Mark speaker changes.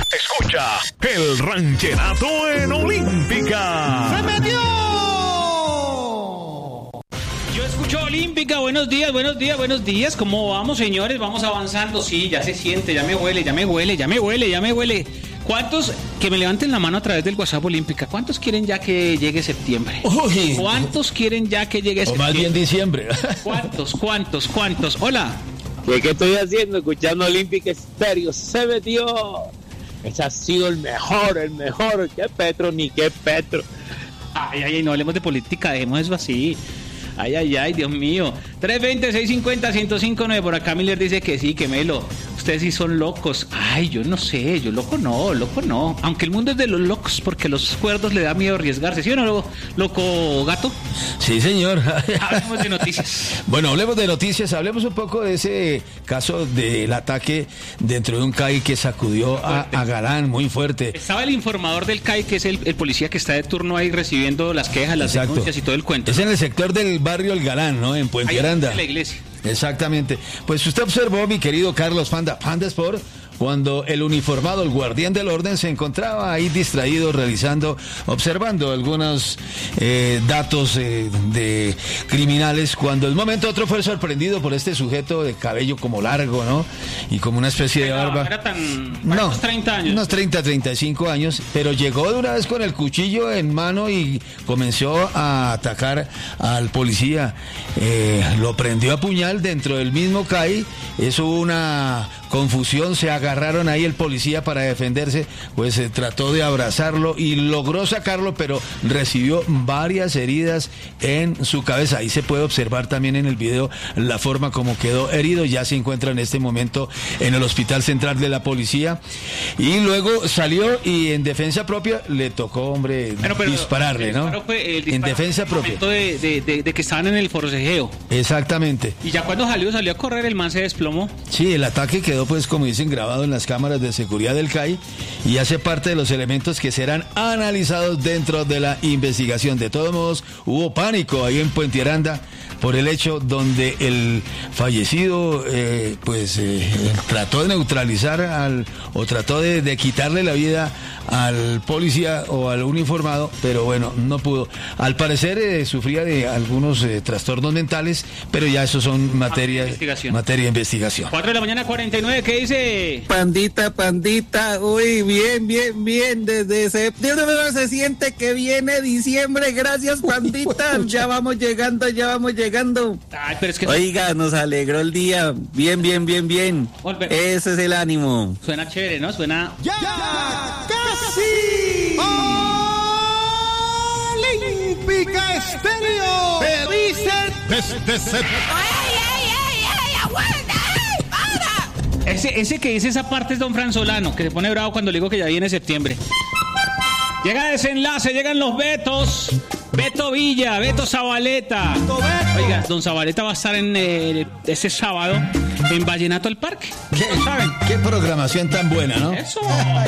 Speaker 1: Escucha el rancherato en Olímpica.
Speaker 2: ¡Se metió!
Speaker 3: Yo escucho Olímpica, buenos días. ¿Cómo vamos, señores? Vamos avanzando. Sí, ya se siente, ya me huele. ¿Cuántos, que me levanten la mano a través del WhatsApp Olímpica, cuántos quieren ya que llegue septiembre?
Speaker 4: Uy.
Speaker 3: ¿Cuántos quieren ya que llegue septiembre?
Speaker 4: O más bien diciembre.
Speaker 3: ¿Cuántos? Hola.
Speaker 5: ¿Qué estoy haciendo? Escuchando Olímpica Estéreo. Se metió. Ese ha sido el mejor. ¿Qué Petro ni qué Petro?
Speaker 3: Ay, no hablemos de política, dejemos eso así. Ay, Dios mío. 320-650-1059. Por acá Miller dice que sí, que Melo. Ustedes sí son locos. Ay, yo no sé, yo loco no. Aunque el mundo es de los locos, porque los cuerdos le da miedo arriesgarse. ¿Sí o no, loco gato?
Speaker 4: Sí, señor.
Speaker 3: Hablemos de noticias.
Speaker 4: Bueno, hablemos de noticias. Hablemos un poco de ese caso del ataque dentro de un CAI que sacudió a Galán muy fuerte.
Speaker 3: Estaba el informador del CAI, que es el policía que está de turno ahí recibiendo las quejas, las denuncias y todo el cuento.
Speaker 4: Es en el sector del barrio El Galán, ¿no? En Puente Aranda.
Speaker 3: En la iglesia.
Speaker 4: Exactamente. Pues usted observó, mi querido Carlos Panda Sport, cuando el uniformado, el guardián del orden, se encontraba ahí distraído observando algunos datos de criminales, cuando de un momento a otro fue sorprendido por este sujeto de cabello como largo, ¿no? Y como una especie de barba.
Speaker 3: Era unos 30 años.
Speaker 4: Unos 35 años, pero llegó de una vez con el cuchillo en mano y comenzó a atacar al policía. Lo prendió a puñal dentro del mismo CAI. Eso hubo una confusión, se agarraron ahí el policía para defenderse, pues trató de abrazarlo y logró sacarlo, pero recibió varias heridas en su cabeza. Ahí se puede observar también en el video la forma como quedó herido. Ya se encuentra en este momento en el Hospital Central de la Policía y luego salió y en defensa propia le tocó, hombre, dispararle, ¿no? En defensa propia.
Speaker 3: De que estaban en el forcejeo.
Speaker 4: Exactamente.
Speaker 3: Y ya cuando salió a correr, el man se desplomó.
Speaker 4: Sí, el ataque quedó, pues, como dicen, grabado en las cámaras de seguridad del CAI y hace parte de los elementos que serán analizados dentro de la investigación. De todos modos, hubo pánico ahí en Puente Aranda por el hecho donde el fallecido trató de neutralizar trató de quitarle la vida al policía o al uniformado, pero bueno, no pudo. Al parecer sufría de algunos trastornos mentales, pero ya eso son materia de investigación.
Speaker 3: 4:49, ¿qué dice?
Speaker 6: Pandita, uy, bien, desde septiembre se siente que viene diciembre, gracias, pandita, ya vamos llegando.
Speaker 3: Ay, pero es que...
Speaker 6: Oiga, nos alegró el día, bien, ese es el ánimo.
Speaker 3: Suena chévere, ¿no? Suena...
Speaker 2: ¡Ya! ¡Casi! ¡Olímpica Estéreo! ¡Te dicen desde
Speaker 7: ¡Ay, aguanta! ¡Para!
Speaker 3: Ese que dice esa parte es don Fran Solano, que se pone bravo cuando le digo que ya viene septiembre. Llega desenlace, llegan los Betos. Beto Villa, Beto Zabaleta. Oiga, don Zabaleta va a estar en este sábado en Vallenato al Parque.
Speaker 4: ¿Saben? Qué programación tan buena, ¿no?
Speaker 3: Eso.